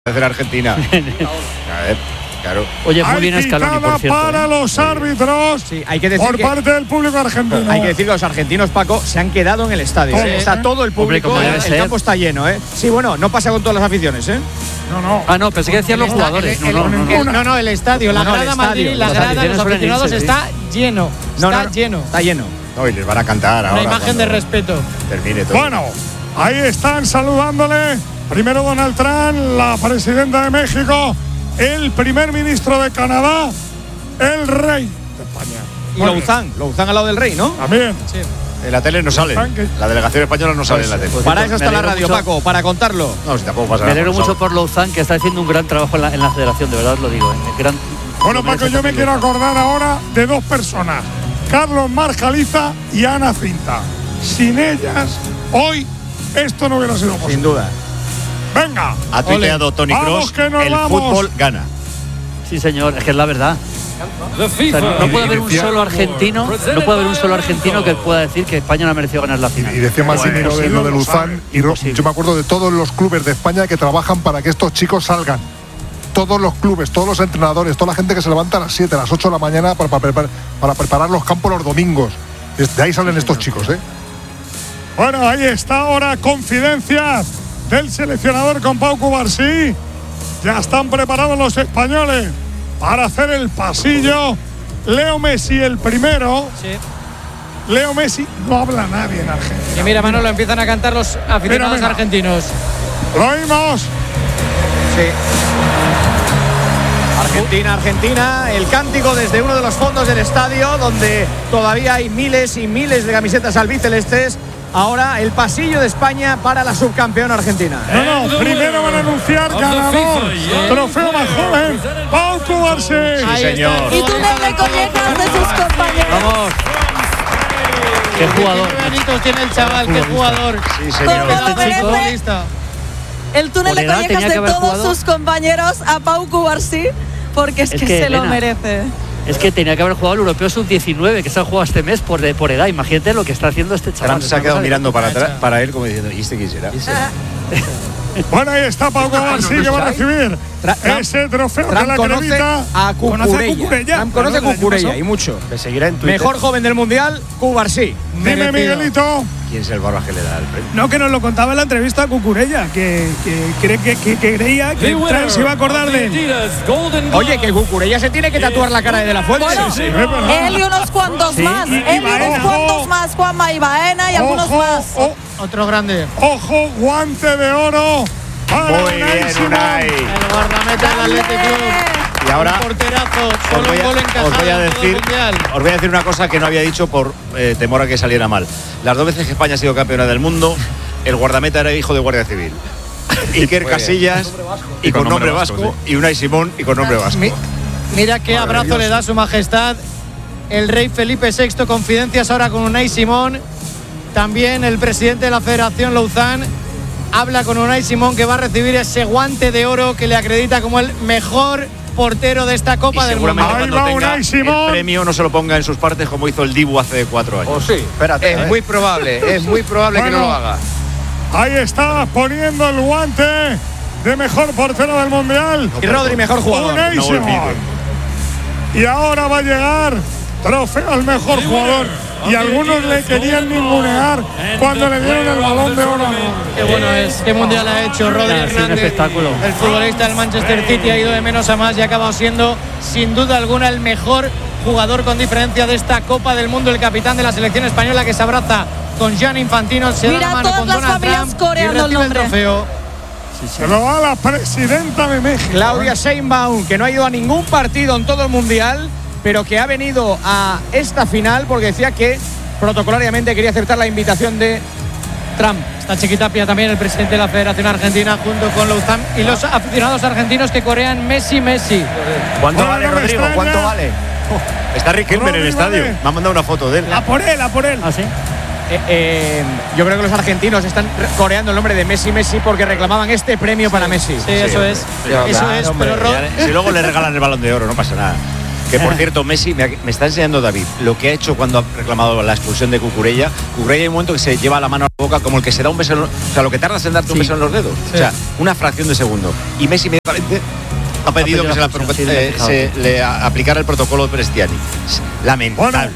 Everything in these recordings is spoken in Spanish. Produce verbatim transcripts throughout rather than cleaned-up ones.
de Argentina. A ver, claro. Oye, muy bien Scaloni, por cierto. Para ¿eh? los árbitros, sí, hay que decir por que, parte del público argentino. Hay que decir que los argentinos, Paco, se han quedado en el estadio. Sí, ¿eh? ¿eh? Está todo el público, Hombre, el ser. campo está lleno, ¿eh? Sí, bueno, no pasa con todas las aficiones, ¿eh? No, no. Ah, no, pensé que decían los jugadores. El, no, no, no, el, no. no, no, el estadio, la No, no, el grada estadio. Madrid, la Las grada, aficiones los suelen aficionados irse, está lleno. No, está no, no, lleno. Está lleno. No, y les van a cantar ahora. Una imagen de respeto. Termine todo. Bueno, ahí están saludándole. Primero Donald Trump, la presidenta de México, el primer ministro de Canadá, el rey de España. Y Louzán, Louzán al lado del rey, ¿no? También. Sí. En la tele no sale. La delegación española no sale en la tele. Pues Para me eso está la alegro radio, mucho. Paco, para contarlo. No, si tampoco pasa Me nada. alegro no mucho sabe. por Louzán, que está haciendo un gran trabajo en la, en la federación, de verdad os lo digo. ¿eh? Gran, Bueno, Paco, yo me quiero acordar ahora de dos personas, Carlos Marjaliza y Ana Cinta. Sin ellas, hoy esto no hubiera sido posible. Sin duda. Venga. Ha tuiteado Toni Vamos, Kroos, que nos el vamos. fútbol gana. Sí, señor, es que es la verdad. O sea, no, no puede haber un solo argentino, no puede haber un solo argentino que pueda decir que España no ha merecido ganar la final. Y decía Massini lo de, lo de Luzán, y ro- Imposible. yo me acuerdo de todos los clubes de España que trabajan para que estos chicos salgan. Todos los clubes, todos los entrenadores, toda la gente que se levanta a las siete, a las ocho de la mañana para, para, para, para preparar los campos los domingos. Es- De ahí salen estos chicos, ¿eh? Bueno, ahí está ahora confidencias del seleccionador con Pau Cubarsí. Ya están preparados los españoles para hacer el pasillo. Leo Messi el primero. Sí. Leo Messi, no habla nadie en Argentina. Y mira, Manolo, empiezan a cantar los aficionados Mira, mira. argentinos. Lo oímos. Sí. Argentina, Argentina, el cántico desde uno de los fondos del estadio, donde todavía hay miles y miles de camisetas albicelestes. Ahora el pasillo de España para la subcampeona argentina. No, no, primero van a anunciar ganador, trofeo más joven, Pau Cubarsí. Ahí señor. está. Y túnel de collejas de sus compañeros. Vamos. Qué jugador. Qué bonitos tiene el chaval, qué jugador. Sí, Como señor. lo Este merece. chico futbolista. El túnel Por de edad collejas tenía que de haber todos jugado. sus compañeros a Pau Cubarsí, porque es, Es que, que, se lo Elena, merece. Es que tenía que haber jugado el Europeo sub diecinueve, que se ha jugado este mes por, de, por edad. Imagínate lo que está haciendo este chaval. Trump se ha quedado ¿Sabes? mirando para atrás, para él como diciendo, ¿y este quién será? Bueno, ahí está Pau Cubarsí que va a recibir Tra- Trump- ese trofeo que Trump la conoce acredita. a Conoce a Cucurella. Cucurella. Trump conoce a Bueno, el año Cucurella pasado. y mucho. Me seguirá en Twitter. Mejor joven del mundial, Cubarsí. Dime, merecido. Miguelito. ¿Quién es el barba que le da el premio? No, que nos lo contaba en la entrevista a Cucurella, que, que, cree que, que, que creía que Trump se iba a acordar de él. Oye, que Cucurella se tiene que tatuar la cara de De La Fuente. Bueno, Sí, es verdad. él y unos cuantos Sí. más. Y- y Él y unos Baena. cuantos más. Juanma y Baena y algunos Ojo, más. o- Otro grande. ojo, guante de oro. Para Muy Unai bien, Simón. Unai. El guardameta del Athletic Club. Y ahora Un porterazo. os Solo voy, un gol a, encajado os voy a en todo el decir, mundial. os voy a decir una cosa que no había dicho por eh, temor a que saliera mal. Las dos veces que España ha sido campeona del mundo, el guardameta era hijo de Guardia Civil. Iker Casillas y con nombre vasco, y Unai Simón y con nombre vasco. Mi- Mira qué abrazo le da su majestad el rey Felipe sexto. Confidencias ahora con Unai Simón. También el presidente de la Federación, Louzán, habla con Unai Simón, que va a recibir ese guante de oro que le acredita como el mejor portero de esta Y Copa del Mundo. seguramente Ahí cuando va tenga Unai Simón. el premio no se lo ponga en sus partes como hizo el Dibu hace cuatro años. sí, espérate. Es muy probable, es muy probable que no Bueno. lo haga. Ahí está poniendo el guante de mejor portero del mundial. Y Rodri, mejor jugador. Unai no Simón. olvide. Y ahora va a llegar trofeo al mejor jugador. Y algunos le querían ningunear cuando le dieron el balón de oro. Qué bueno es, qué mundial ha hecho Rodri Ah, sí, un Hernández. espectáculo. El futbolista del Manchester City ha ido de menos a más y ha acabado siendo, sin duda alguna, el mejor jugador con diferencia de esta Copa del Mundo. El capitán de la selección española, que se abraza con Gianni Infantino, se Mira, da la mano todas con las Donald familias Trump coreando y el recibe el nombre. trofeo. Se lo da la presidenta de México. Claudia Sheinbaum, que no ha ido a ningún partido en todo el mundial, pero que ha venido a esta final porque decía que protocolariamente quería aceptar la invitación de Trump. Está Chiquitapia también, el presidente de la Federación Argentina, junto con Louzán y los aficionados argentinos que corean Messi, Messi. ¿Cuánto Bueno, vale, no me Rodrigo? extraña. ¿Cuánto vale? Está Rick Elmer en el Rodri, estadio. vale. Me ha mandado una foto de él. A por él, a por él. ¿Ah, sí? Eh, eh, yo creo que los argentinos están re- coreando el nombre de Messi, Messi porque reclamaban este premio para Messi. Sí, eso es. Ya, Eso ya, es, hombre, pero Rod- ya, si luego le regalan el balón de oro, no pasa nada. Que por cierto, Messi, me, me está enseñando David lo que ha hecho cuando ha reclamado la expulsión de Cucurella. Cucurella hay un momento que se lleva la mano a la boca como el que se da un beso en los, o sea, lo que tardas en darte sí. un beso en los dedos. Sí. O sea, una fracción de segundo. Y Messi inmediatamente ha pedido ha que se, la, sí, eh, se le a, aplicara el protocolo de Prestiani. Lamentable. Bueno,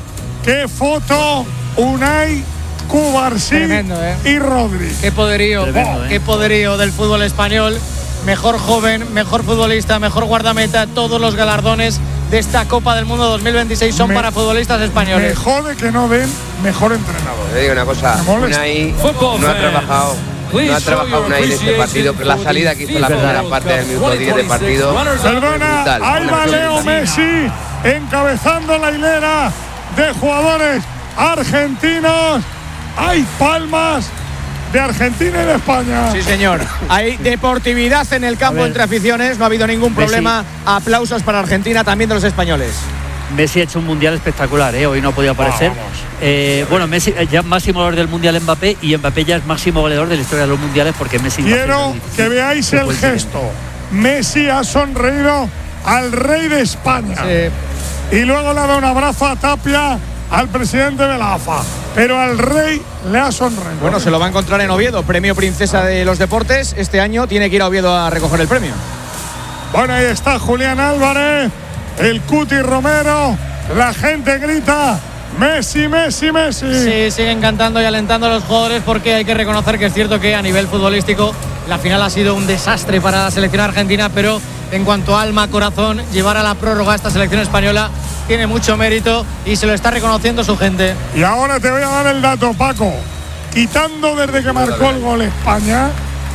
qué foto, Unai, Cubarsí ¿eh? y Rodri. Qué poderío, Tremendo, ¿eh? Qué poderío del fútbol español. Mejor joven, mejor futbolista, mejor guardameta, todos los galardones de esta Copa del Mundo dos mil veintiséis son Me, para futbolistas españoles. Me jode que no den mejor entrenador. Te digo una cosa, Unai no ha trabajado, no ha trabajado Unai en este partido, pero la salida que hizo sí, la primera verdad. parte del minuto diez de partido. Perdona, brutal, ahí va Leo Messi encabezando la hilera de jugadores argentinos. Hay palmas de Argentina y de España. Sí, señor. Hay deportividad en el campo entre aficiones. No ha habido ningún problema. Messi. Aplausos para Argentina, también de los españoles. Messi ha hecho un mundial espectacular, ¿eh? Hoy no podía aparecer. Ah, eh, bueno, Messi ya máximo goleador del mundial Mbappé y Mbappé ya es máximo goleador de la historia de los mundiales porque Messi. Quiero que veáis el gesto. Messi ha sonreído al rey de España. Sí. Y luego le ha dado un abrazo a Tapia, al presidente de la A F A, pero al rey le ha sonreído. Bueno, se lo va a encontrar en Oviedo, premio Princesa de los Deportes. Este año tiene que ir a Oviedo a recoger el premio. Bueno, ahí está Julián Álvarez, el Cuti Romero, la gente grita Messi, Messi, Messi. Sí, siguen cantando y alentando a los jugadores porque hay que reconocer que es cierto que a nivel futbolístico la final ha sido un desastre para la selección argentina, pero en cuanto a alma, corazón, llevar a la prórroga a esta selección española tiene mucho mérito y se lo está reconociendo su gente. Y ahora te voy a dar el dato, Paco. Quitando desde que marcó el gol España,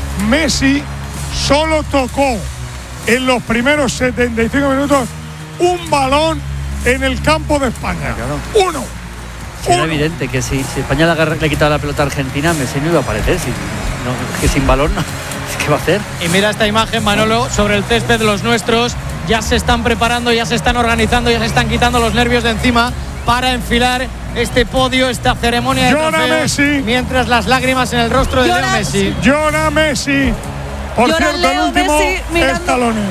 Messi solo tocó en los primeros setenta y cinco minutos un balón en el campo de España. Claro. Uno. Sí, era evidente que si, si España le, agarra, le quitaba la pelota a Argentina, Messi no iba a aparecer. Si, no, que sin balón, no. ¿Qué va a hacer? Y mira esta imagen, Manolo, sobre el césped de los nuestros. Ya se están preparando, ya se están organizando, ya se están quitando los nervios de encima para enfilar este podio, esta ceremonia de Llora Messi. Mientras las lágrimas en el rostro de Llora, Leo Messi. Llora Messi. Por Llora cierto, Leo el último Messi mirando, escalón.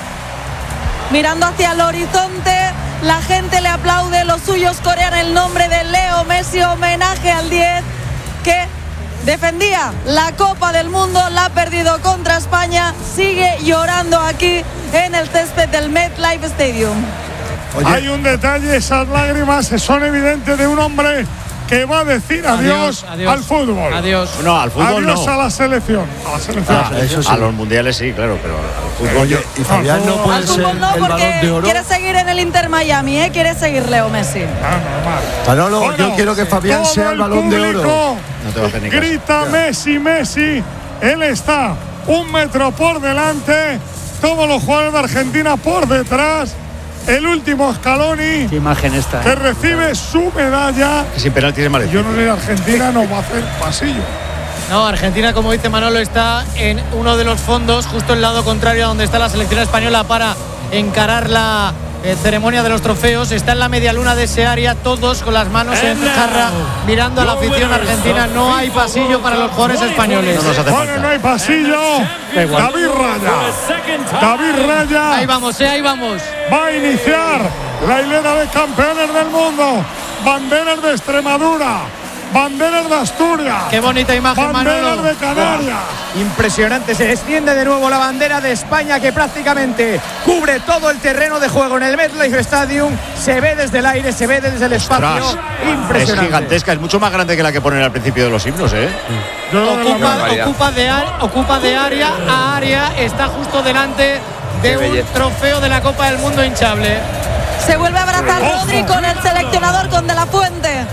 Mirando hacia el horizonte, la gente le aplaude, los suyos corean el nombre de Leo Messi, homenaje al diez que defendía la Copa del Mundo, la ha perdido contra España, sigue llorando aquí en el césped del MetLife Stadium. Oye. Hay un detalle, esas lágrimas son evidentes de un hombre que va a decir adiós, adiós, adiós al fútbol. Adiós. No, al fútbol adiós no. a la selección. A la selección. Ah, eso sí. A los mundiales sí, claro, pero al fútbol. Oye, y Fabián no puede al ser fútbol no, el porque Balón de Oro. Quiere seguir en el Inter Miami, ¿eh? Quiere seguir Leo Messi. Ah, Manolo, bueno, yo quiero que Fabián sea el Balón de Oro. No te va a hacer ni caso. Grita Messi, Messi. Él está un metro por delante. Todos los jugadores de Argentina por detrás. El último Scaloni. Qué imagen esta. Que recibe su medalla. Que sin penalti es maleficio. Yo no sé, Argentina no va a hacer pasillo. No, Argentina, como dice Manolo, está en uno de los fondos, justo el lado contrario a donde está la selección española para encarar la eh, ceremonia de los trofeos. Está en la media luna de ese área, todos con las manos en jarra, mirando a la afición argentina. No hay pasillo para los jugadores españoles. No nos hace falta. Bueno, no hay pasillo. David Raya. David Raya. Ahí vamos, eh, ahí vamos. Va a iniciar la hilera de campeones del mundo. Banderas de Extremadura. Banderas de Asturias. Qué bonita imagen, banderas Manolo. de Canarias. Wow. Impresionante. Se extiende de nuevo la bandera de España que prácticamente cubre todo el terreno de juego en el MetLife Stadium. Se ve desde el aire, se ve desde el espacio. Ostras, impresionante. Es gigantesca, es mucho más grande que la que ponen al principio de los himnos, ¿eh? Sí. Ocupa, ocupa, de ar, ocupa de área a área. Está justo delante de un trofeo de la Copa del Mundo hinchable. Se vuelve a abrazar Rodri con el seleccionador, con De La Fuente.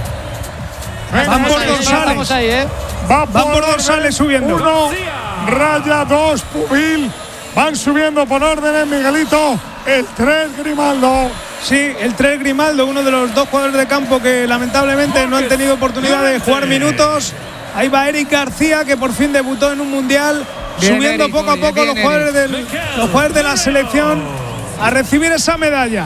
Van por dorsales. Vamos ahí, ¿eh? Va Van por dorsales subiendo. Uno, Raya, dos, Pubil. Van subiendo por órdenes, Miguelito. El tres, Grimaldo. Sí, el tres Grimaldo, uno de los dos jugadores de campo que lamentablemente no han tenido oportunidad de jugar minutos. Ahí va Eric García, que por fin debutó en un mundial, bien, subiendo Eric, poco a poco bien, los, jugadores del, los jugadores de la selección a recibir esa medalla.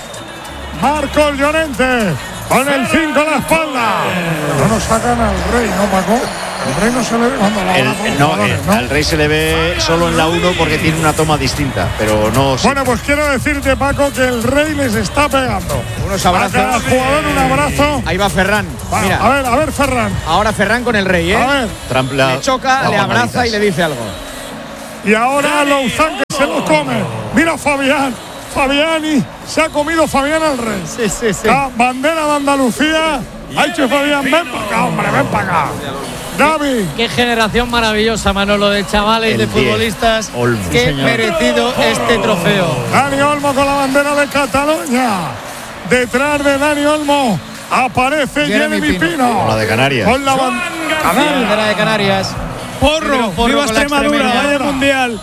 Marcos Llorente con el cinco a la espalda. No nos sacan al rey, ¿no, Paco? Al rey no se le ve cuando la El, no, el, ¿no? Al rey se le ve solo en la uno porque tiene una toma distinta, pero no. Bueno, pues quiero decirte, Paco, que el rey les está pegando. Unos abrazos. A cada jugador un abrazo. Ahí va Ferran. Va, Mira. A ver, a ver, Ferran. Ahora Ferran con el rey, ¿eh? A ver. Trampla, le choca, le abraza manitas. Y le dice algo. Y ahora Louzán que se lo come. Mira Fabián. Fabiani se ha comido Fabián al rey. Sí, sí, sí. La bandera de Andalucía. Ha hecho Fabián, ven para acá, hombre, ven para acá. Gaby. Qué generación maravillosa, Manolo, de chavales, el de futbolistas. Olmo, Qué señor. merecido este trofeo. Dani Olmo con la bandera de Cataluña. Detrás de Dani Olmo aparece Jeremy, Jeremy Pino. Pino. Con la de Canarias. Con la ban bandera de Canarias. Porro, porro viva Extremadura, vaya mundial.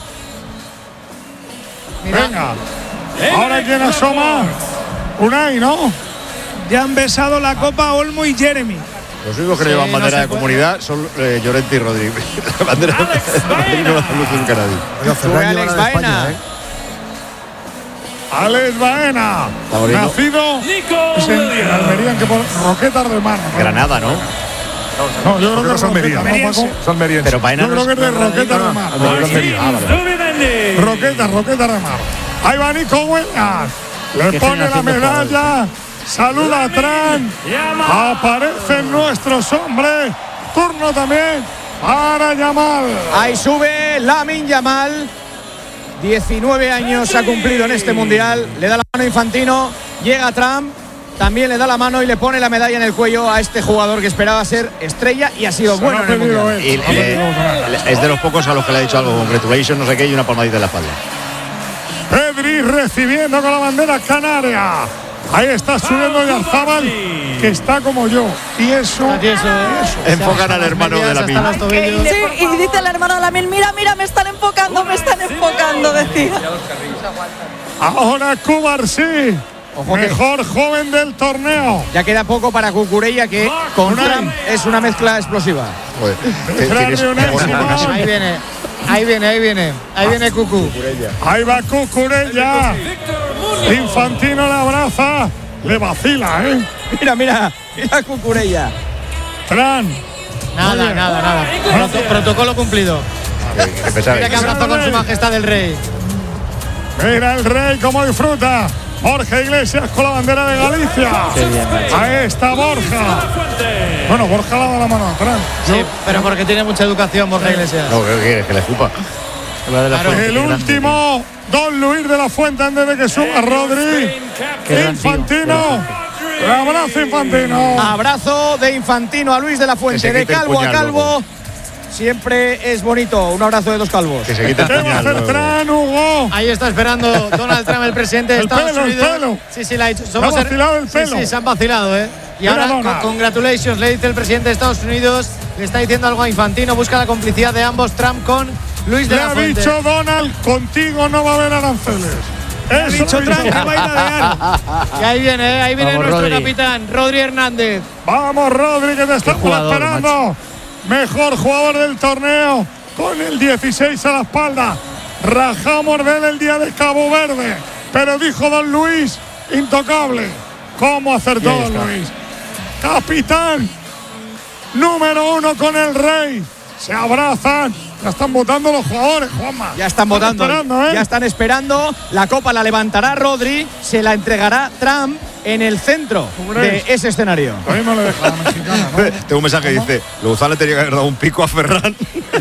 Mira. Venga. Ahora quién asoma. Unai, ¿no? Ya han besado la copa Olmo y Jeremy. Los únicos que sí, llevan bandera no de puede. Comunidad son eh, Llorente y Rodríguez. La bandera de Madrid no la luce en Canadá. Sube Alex Baena. ¿eh? Alex Baena. Nacido es en, en Almería, en que por Roquetas de Mar. ¿no? Granada, ¿no? No, yo creo que es Almería. Es Almería. Pero Baena yo creo que es de Roquetas de Mar. Roquetas, Roquetas de Mar. Ahí va Nico Huellas. Le pone la medalla. Saluda a Tran. Aparecen nuestros hombres. Turno también para Yamal. Ahí sube Lamine Yamal. diecinueve años ha cumplido en este mundial. Le da la mano a Infantino. Llega Trump. También le da la mano y le pone la medalla en el cuello a este jugador que esperaba ser estrella y ha sido bueno en el mundial. Y le, es de los pocos a los que le ha dicho algo. Congratulations, no sé qué, y una palmadita en la espalda. Pedri recibiendo con la bandera canaria. Ahí está subiendo Yarzábal, que está como yo. Y eso, y eso, eso. Enfocan al hermano de Lamine. Sí, y dice el hermano de Lamine, mira, mira, me están enfocando, me están enfocando, decía. Ahora Cubarsí, mejor joven del torneo. Ya queda poco para Cucurella, que con Trump es una mezcla explosiva. Ahí viene, ahí viene, ahí viene, ahí viene Cucu. Ahí va Cucurella. Infantino le abraza, le vacila, ¿eh? Mira, mira, mira Cucurella. Tran. Nada, nada, nada. Proto protocolo cumplido. Mira que abrazo con su majestad el rey. Mira el rey cómo disfruta. Borja Iglesias con la bandera de Galicia. Ahí está Borja. Bueno, Borja le da la mano atrás. Sí, pero porque tiene mucha educación Borja Iglesias. No, ¿qué quieres? Que le escupa. Claro, el último, Don Luis de la Fuente antes de que suba Rodri. Infantino. El abrazo Infantino. Abrazo de Infantino a Luis de la Fuente. De calvo a calvo. Siempre es bonito un abrazo de dos calvos. Que se quita el puñal, Tran, Hugo. Ahí está esperando Donald Trump, el presidente de el Estados pelo, Unidos. El pelo. Sí, sí, la ha hecho. Se ha vacilado el pelo. Sí, sí, se han vacilado, ¿eh? Y Mira, ahora, congratulations, le dice el presidente de Estados Unidos. Le está diciendo algo a Infantino. Busca la complicidad de ambos, Trump con Luis de le la ha Fuente. dicho Donald, contigo no va a haber aranceles. Ha dicho Trump que va a ir a dear. Y ahí viene, ¿eh? Ahí viene Vamos, nuestro Rodri. capitán, Rodri Hernández. Vamos, Rodri, que te estamos jugador, esperando. macho. Mejor jugador del torneo, con el dieciséis a la espalda. Rajamos de él el día de Cabo Verde, pero dijo Don Luis, intocable. ¿Cómo acertó Don Luis? Capitán, número uno con el rey. Se abrazan. Ya están votando los jugadores, Juanma. Ya están votando. ¿eh? Ya están esperando. La copa la levantará Rodri. Se la entregará Trump en el centro de ese escenario. A mí me lo deja la mexicana, ¿no? Tengo un mensaje que dice: Louzán le tenía que haber dado un pico a Ferran.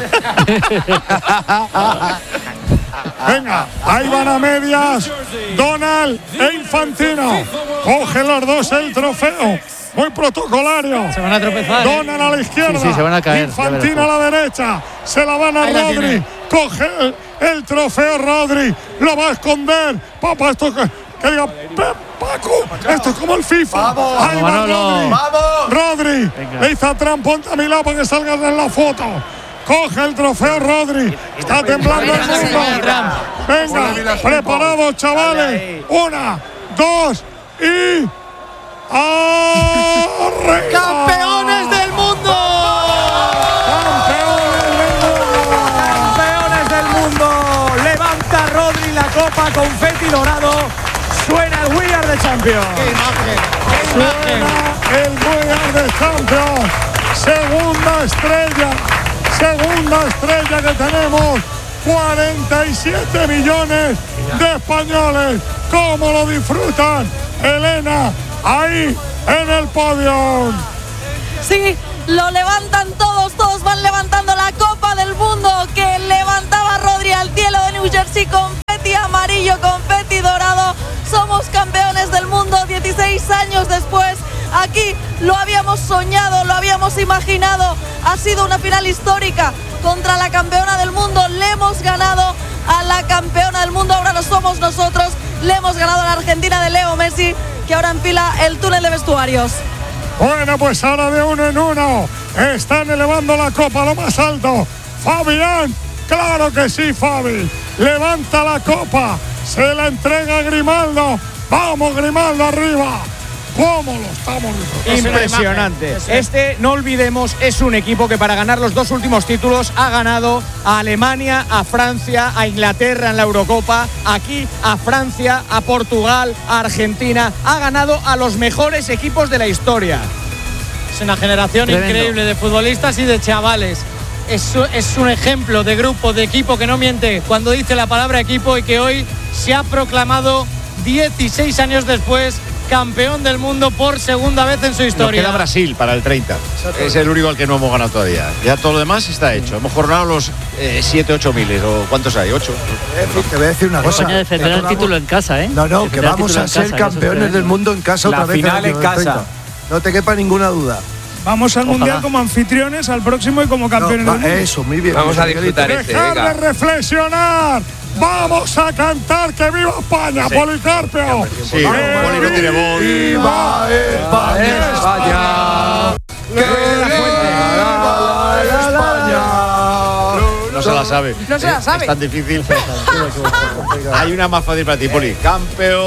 Venga, ahí van a medias Donald e Infantino. Cogen los dos el trofeo. Muy protocolario. Se van a tropezar. Donald a la izquierda. Sí, sí, se van a caer. Infantino a la derecha. Se la van a Ahí la Rodri. tiene. Coge el, el trofeo Rodri. Lo va a esconder. Papá, esto que, que diga "Pe- Paco". Esto es como el FIFA. Vamos, ahí va Manolo. Rodri. ¡Vamos! Rodri. Venga. Le hizo a Trump, ponte a mi lado para que salgas en la foto. Coge el trofeo Rodri. Está temblando el mundo. Venga, preparados, chavales. Una, dos y. ¡Arriba! ¡Campeones del mundo! ¡Campeones del mundo! Levanta Rodri la copa, confeti dorado. Suena el We Are the Champions. ¡Qué imagen! ¡Qué imagen! Suena el We Are the Champions. segunda estrella, segunda estrella que tenemos. cuarenta y siete millones de españoles. ¿Cómo lo disfrutan, Elena? Ahí en el podio. Sí, lo levantan todos, todos van levantando la Copa del Mundo que levantaba Rodri al cielo de New Jersey. Confeti amarillo, confeti dorado. Somos campeones del mundo dieciséis años después. Aquí lo habíamos soñado, lo habíamos imaginado. Ha sido una final histórica contra la campeona del mundo. Le hemos ganado a la campeona del mundo, ahora no somos nosotros. Le hemos ganado a la Argentina de Leo Messi, que ahora empila el túnel de vestuarios. Bueno, pues ahora de uno en uno están elevando la copa a lo más alto. Fabián, claro que sí, Fabi. Levanta la copa, se la entrega a Grimaldo. Vamos, Grimaldo, arriba. ¿Cómo lo estamos viendo? Impresionante. Este, no olvidemos, es un equipo que para ganar los dos últimos títulos ha ganado a Alemania, a Francia, a Inglaterra en la Eurocopa, aquí a Francia, a Portugal, a Argentina. Ha ganado a los mejores equipos de la historia. Es una generación Tremendo. increíble de futbolistas y de chavales. Es, es un ejemplo de grupo, de equipo que no miente cuando dice la palabra equipo y que hoy se ha proclamado dieciséis años después campeón del mundo por segunda vez en su historia. Nos queda Brasil para el treinta. Es el único al que no hemos ganado todavía. Ya todo lo demás está hecho. Hemos coronado los siete, ocho miles. ¿O cuántos hay? ¿ocho? Te voy a decir una cosa. España defenderá el título en casa, ¿eh? No, no, que vamos a ser campeones del mundo en casa otra vez. La final en casa. No te quepa ninguna duda. Vamos al Ojalá. Mundial como anfitriones, al próximo y como campeones no, del mundo. Eso, muy bien. Vamos a disfrutar este, Dejar venga. de reflexionar. Vamos a cantar que viva España, sí. Policarpio. Sí, sí. Poli no tiene voz. ¡Viva España! España. ¡Que viva España! No se la sabe. No se la sabe. Es tan difícil. Hay una más fácil para ti, Poli. Campeón.